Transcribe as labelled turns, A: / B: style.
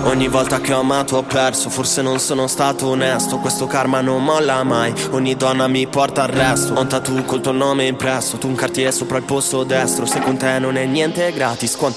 A: Ogni volta che ho amato ho perso, forse non sono stato onesto. Questo karma non molla mai, ogni donna mi porta al resto. Ho un tattoo col tuo nome impresso, tu un Cartier sopra il polso destro. Se con te non è niente gratis, quanto